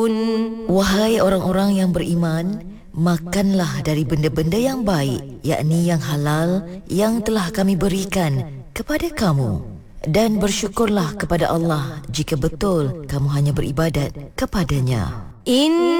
Wahai orang-orang yang beriman, makanlah dari benda-benda yang baik, yakni yang halal yang telah kami berikan kepada kamu, dan bersyukurlah kepada Allah jika betul kamu hanya beribadat kepadanya.